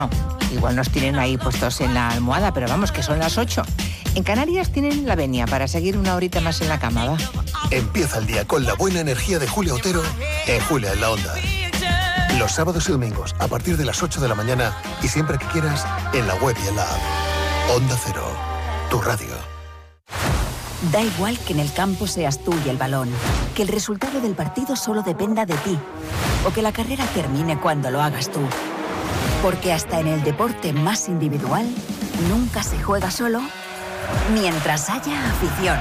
Igual nos tienen ahí puestos en la almohada, pero vamos, que son las 8. En Canarias tienen la venia para seguir una horita más en la cama, ¿va? Empieza el día con la buena energía de Julia Otero en Julia en la Onda. Los sábados y domingos a partir de las 8 de la mañana y siempre que quieras en la web y en la app. Onda Cero, tu radio. Da igual que en el campo seas tú y el balón, que el resultado del partido solo dependa de ti, o que la carrera termine cuando lo hagas tú. Porque hasta en el deporte más individual, nunca se juega solo mientras haya afición.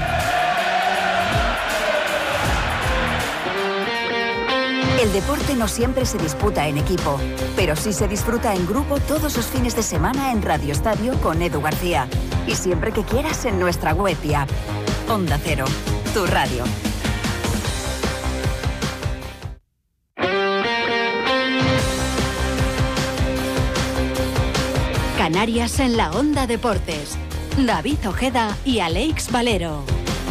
El deporte no siempre se disputa en equipo, pero sí se disfruta en grupo todos los fines de semana en Radio Estadio con Edu García. Y siempre que quieras en nuestra web y app. Onda Cero, tu radio. Canarias en la Onda Deportes. David Ojeda y Alex Valero.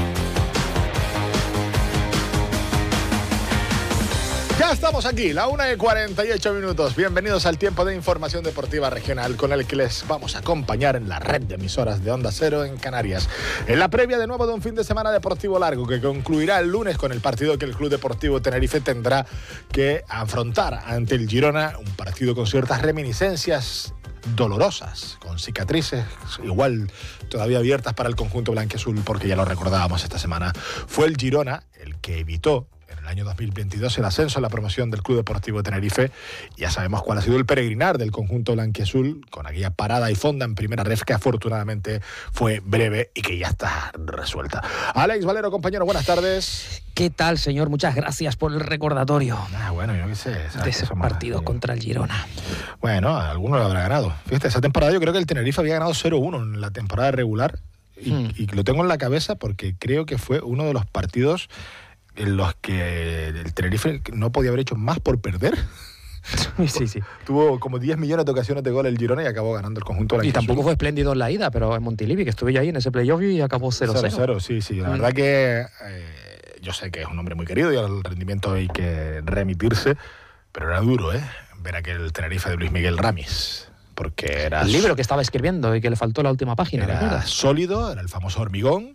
Ya estamos aquí, la 1:48. Bienvenidos al tiempo de información deportiva regional con el que les vamos a acompañar en la red de emisoras de Onda Cero en Canarias. En la previa de nuevo de un fin de semana deportivo largo que concluirá el lunes con el partido que el Club Deportivo Tenerife tendrá que afrontar ante el Girona, un partido con ciertas reminiscencias dolorosas, con cicatrices igual todavía abiertas para el conjunto blanquiazul, porque ya lo recordábamos esta semana. Fue el Girona el que evitó en el año 2022 el ascenso a la promoción del Club Deportivo Tenerife. Ya sabemos cuál ha sido el peregrinar del conjunto blanquiazul con aquella parada y fonda en primera ref que afortunadamente fue breve y que ya está resuelta. Alex Valero, compañero, buenas tardes. ¿Qué tal, señor? Muchas gracias por el recordatorio. Bueno, yo qué sé. De ese partido contra el Girona. Bueno, alguno lo habrá ganado. Fíjate, esa temporada yo creo que el Tenerife había ganado 0-1 en la temporada regular y lo tengo en la cabeza porque creo que fue uno de los partidos en los que el Tenerife no podía haber hecho más por perder. Sí. Tuvo como 10 millones de ocasiones de gol el Girona y acabó ganando el conjunto blanquiazul. Y tampoco fue espléndido en la ida, pero en Montilivi, que estuve yo ahí en ese playoff y acabó 0-0. 0-0, sí. La verdad que yo sé que es un hombre muy querido y al rendimiento hay que remitirse, pero era duro, ver aquel Tenerife de Luis Miguel Ramis. Porque era el libro que estaba escribiendo y que le faltó la última página. Era sólido, era el famoso hormigón.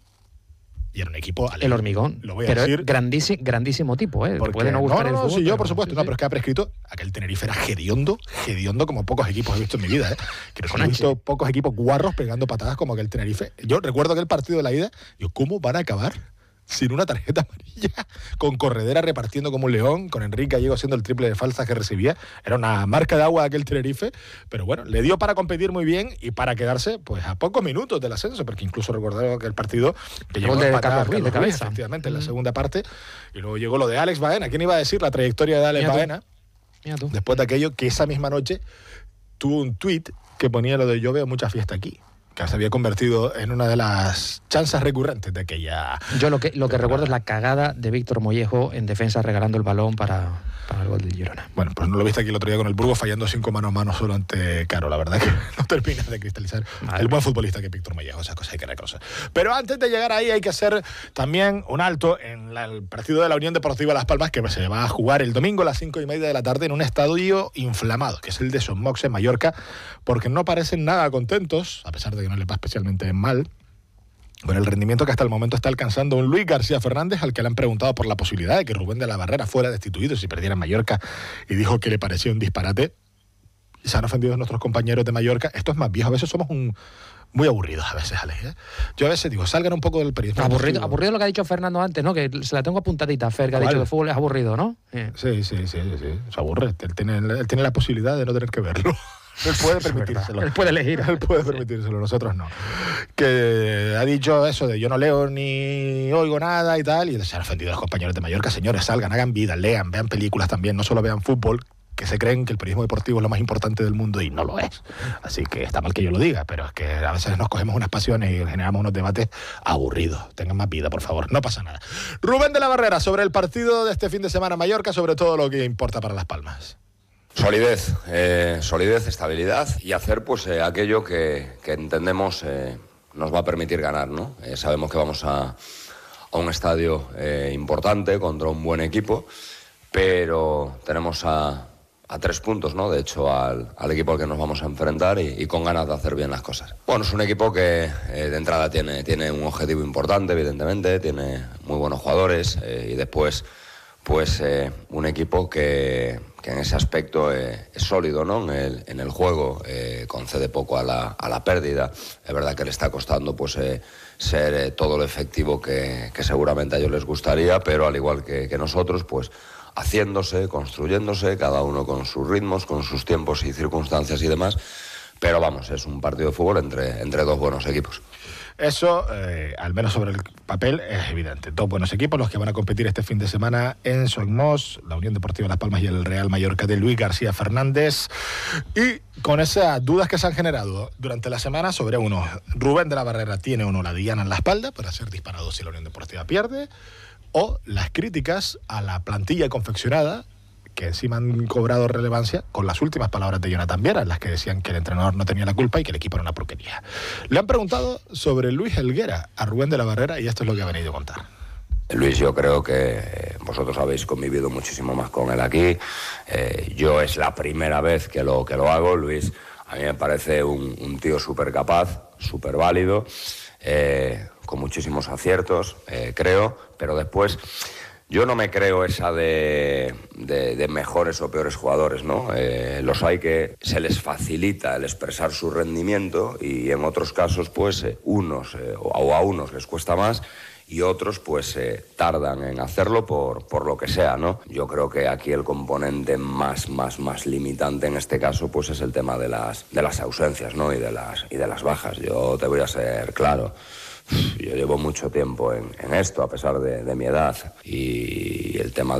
Y era un equipo alegre. El hormigón. Lo voy a decir. Grandísimo tipo, ¿eh? Porque puede no gustar el fútbol. Sí, yo por supuesto, pero es que ha prescrito. Aquel Tenerife era hediondo como pocos equipos he visto en mi vida, Creo que he visto pocos equipos guarros pegando patadas como aquel Tenerife. Yo recuerdo aquel partido de la ida, ¿cómo van a acabar sin una tarjeta amarilla? Con Corredera repartiendo como un león, con Enrique Gallego haciendo el triple de faltas que recibía. Era una marca de agua de aquel Tenerife, pero bueno, le dio para competir muy bien y para quedarse pues a pocos minutos del ascenso, porque incluso recordaba que el partido que llegó a empatar Carlos Ruiz de cabeza, efectivamente, en la segunda parte, y luego llegó lo de Alex Baena. ¿Quién iba a decir la trayectoria de Alex Baena? Después de aquello que esa misma noche tuvo un tuit que ponía lo de yo veo mucha fiesta aquí, que se había convertido en una de las chances recurrentes de aquella... Yo lo que recuerdo es la cagada de Víctor Mollejo en defensa regalando el balón para el gol del Girona. Bueno, pues no lo viste aquí el otro día con el Burgos fallando 5 mano a mano solo ante Caro. La verdad que no termina de cristalizar el buen futbolista que es Víctor Mollejo. Esas cosas hay que reconocer. Pero antes de llegar ahí hay que hacer también un alto en el partido de la Unión Deportiva Las Palmas, que se va a jugar el domingo a las 5:30 de la tarde en un estadio inflamado, que es el de Son Mox en Mallorca, porque no parecen nada contentos, a pesar de que no les va especialmente mal, con el rendimiento que hasta el momento está alcanzando un Luis García Fernández, al que le han preguntado por la posibilidad de que Rubén de la Barrera fuera destituido si perdiera en Mallorca, y dijo que le parecía un disparate. Y se han ofendido nuestros compañeros de Mallorca. Esto es más viejo, a veces somos muy aburridos a veces, Alex. Yo a veces digo, salgan un poco del periodismo. Aburrido lo que ha dicho Fernando antes, ¿no? Que se la tengo apuntadita, Fer, que ha dicho que el fútbol es aburrido, ¿no? Sí. Se aburre. Él tiene la posibilidad de no tener que verlo. Él puede permitírselo. Él puede elegir. Él puede permitírselo, nosotros no. Que ha dicho eso de yo no leo ni oigo nada y tal, y se han ofendido a los compañeros de Mallorca. Señores, salgan, hagan vida, lean, vean películas también, no solo vean fútbol, que se creen que el periodismo deportivo es lo más importante del mundo y no lo es. Así que está mal que yo lo diga, pero es que a veces nos cogemos unas pasiones y generamos unos debates aburridos. Tengan más vida, por favor, no pasa nada. Rubén de la Barrera, sobre el partido de este fin de semana en Mallorca, sobre todo lo que importa para Las Palmas. Solidez, estabilidad y hacer pues aquello que entendemos nos va a permitir ganar, ¿no? Sabemos que vamos a un estadio importante contra un buen equipo, pero tenemos a a 3 puntos, ¿no? De hecho, al equipo al que nos vamos a enfrentar y con ganas de hacer bien las cosas. Bueno, es un equipo que de entrada tiene un objetivo importante, evidentemente, tiene muy buenos jugadores y después pues un equipo que en ese aspecto es sólido, ¿no? En el juego, concede poco a la pérdida. Es verdad que le está costando pues ser todo lo efectivo que seguramente a ellos les gustaría, pero al igual que nosotros, pues haciéndose, construyéndose, cada uno con sus ritmos, con sus tiempos y circunstancias y demás. Pero vamos, es un partido de fútbol entre dos buenos equipos. Eso, al menos sobre el papel, es evidente. Dos buenos equipos los que van a competir este fin de semana en Soimós, la Unión Deportiva Las Palmas y el Real Mallorca de Luis García Fernández. Y con esas dudas que se han generado durante la semana sobre uno, Rubén de la Barrera tiene uno la diana en la espalda para ser disparado si la Unión Deportiva pierde, o las críticas a la plantilla confeccionada, que encima han cobrado relevancia con las últimas palabras de Jonathan Viera, en las que decían que el entrenador no tenía la culpa y que el equipo era una porquería. Le han preguntado sobre Luis Helguera a Rubén de la Barrera y esto es lo que ha venido a contar. Luis, yo creo que vosotros habéis convivido muchísimo más con él aquí. Yo es la primera vez que lo hago. Luis, a mí me parece un tío súper capaz, súper válido, con muchísimos aciertos, creo, pero después yo no me creo esa de mejores o peores jugadores, ¿no? Los hay que se les facilita el expresar su rendimiento y en otros casos, pues, a unos les cuesta más y otros, pues, tardan en hacerlo por lo que sea, ¿no? Yo creo que aquí el componente más limitante en este caso, pues, es el tema de las ausencias, ¿no? Y de las bajas. Yo te voy a ser claro. Yo llevo mucho tiempo en esto, a pesar de mi edad, y el tema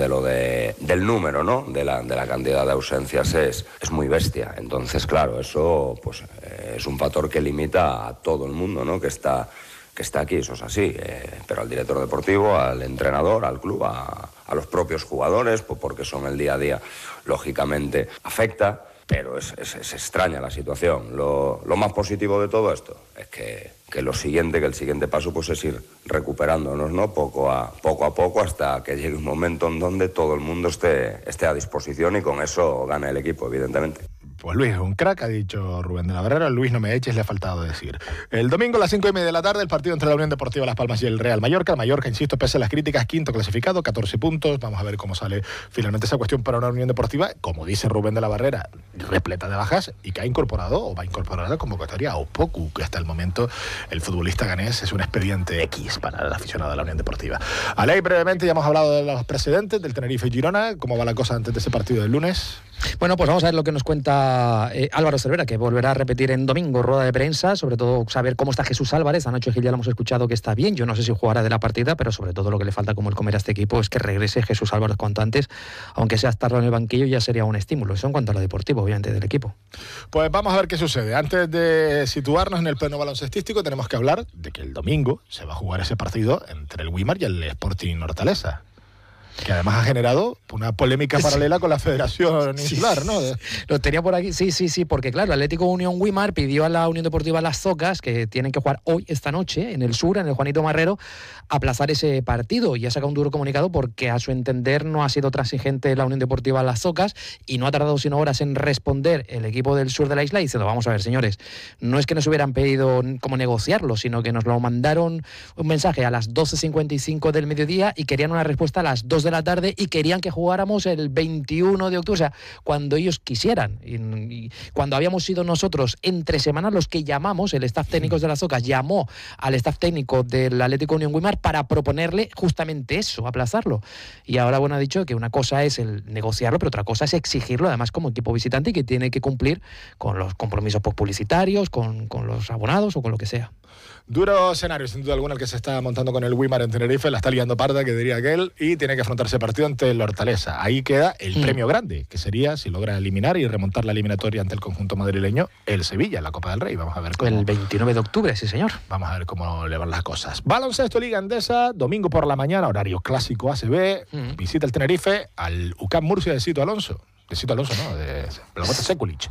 del número, ¿no? de la cantidad de ausencias es muy bestia. Entonces, claro, eso pues es un factor que limita a todo el mundo, ¿no? que está aquí, eso es así, pero al director deportivo, al entrenador, al club, a los propios jugadores, porque son el día a día, lógicamente afecta. Pero es extraña la situación. Lo más positivo de todo esto es que el siguiente paso pues es ir recuperándonos, ¿no? Poco a poco hasta que llegue un momento en donde todo el mundo esté a disposición y con eso gane el equipo, evidentemente. Pues Luis es un crack, ha dicho Rubén de la Barrera. Luis, no me eches, le ha faltado decir. El domingo a las 5:30 de la tarde, el partido entre la Unión Deportiva Las Palmas y el Real Mallorca. El Mallorca, insisto, pese a las críticas, quinto clasificado, 14 puntos. Vamos a ver cómo sale finalmente esa cuestión para una Unión Deportiva, como dice Rubén de la Barrera, repleta de bajas y que ha incorporado o va a incorporar a la convocatoria a Opoku, que hasta el momento el futbolista ganés es un expediente X para el aficionado de la Unión Deportiva. Aley, brevemente, ya hemos hablado de los precedentes del Tenerife y Girona. ¿Cómo va la cosa antes de ese partido del lunes? Bueno, pues vamos a ver lo que nos cuenta Álvaro Cervera, que volverá a repetir en domingo rueda de prensa, sobre todo saber cómo está Jesús Álvarez. Anoche Gil ya lo hemos escuchado que está bien, yo no sé si jugará de la partida, pero sobre todo lo que le falta como el comer a este equipo es que regrese Jesús Álvarez cuanto antes, aunque sea estarlo en el banquillo ya sería un estímulo. Eso en cuanto a lo deportivo, obviamente, del equipo. Pues vamos a ver qué sucede. Antes de situarnos en el plano baloncestístico, tenemos que hablar de que el domingo se va a jugar ese partido entre el Wimar y el Sporting Hortaleza, que además ha generado una polémica paralela con la Federación Insular, ¿no? Lo tenía por aquí, sí, porque claro, Atlético Unión Wimar pidió a la Unión Deportiva Las Zocas, que tienen que jugar hoy, esta noche, en el sur, en el Juanito Marrero, aplazar ese partido, y ha sacado un duro comunicado porque a su entender no ha sido transigente la Unión Deportiva Las Zocas y no ha tardado sino horas en responder el equipo del sur de la isla diciendo, vamos a ver, señores, no es que nos hubieran pedido cómo negociarlo, sino que nos lo mandaron un mensaje a las 12:55 del mediodía y querían una respuesta a las 2 de la tarde y querían que jugáramos el 21 de octubre, o sea, cuando ellos quisieran. Y cuando habíamos sido nosotros entre semanas los que llamamos, el staff técnico de Las Zocas llamó al staff técnico del Atlético Unión Wimar para proponerle justamente eso, aplazarlo. Y ahora, bueno, ha dicho que una cosa es el negociarlo, pero otra cosa es exigirlo, además como equipo visitante, y que tiene que cumplir con los compromisos publicitarios, con los abonados o con lo que sea. Duro escenario, sin duda alguna, el que se está montando con el Wimar en Tenerife, la está liando parda, que diría aquel, y tiene que afrontar ese partido ante el Hortaleza. Ahí queda el premio grande, que sería, si logra eliminar y remontar la eliminatoria ante el conjunto madrileño, el Sevilla, la Copa del Rey. Vamos a ver cómo... El 29 de octubre, sí señor. Vamos a ver cómo le van las cosas. Baloncesto Liga Endesa, domingo por la mañana, horario clásico ACB, visita el Tenerife al UCAM Murcia de Sito Alonso. De Sito Alonso, ¿no? De Blagota Sekulic.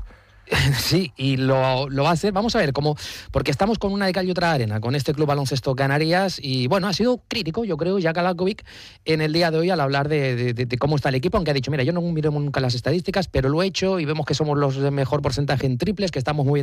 Sí, y lo va a hacer, vamos a ver, porque estamos con una de cal y otra arena, con este Club Baloncesto Canarias, y bueno, ha sido crítico, yo creo, Jaka Lakovic en el día de hoy al hablar de cómo está el equipo, aunque ha dicho, mira, yo no miro nunca las estadísticas, pero lo he hecho y vemos que somos los de mejor porcentaje en triples, que estamos muy bien